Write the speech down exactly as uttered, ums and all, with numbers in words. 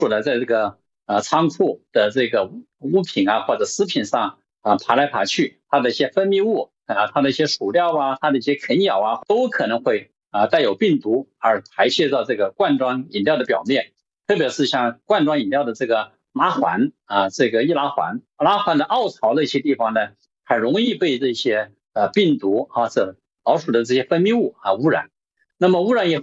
鼠呢在这个呃仓库的这个物品啊或者食品上啊爬来爬去，它的一些分泌物啊，它的一些鼠料啊，它的一些啃咬啊，都可能会啊带有病毒而排泄到这个罐装饮料的表面。特别是像罐装饮料的这个拉环啊，这个易拉环，拉环的凹槽的一些地方呢，很容易被这些呃病毒或者老鼠的这些分泌物啊污染。那么污染以后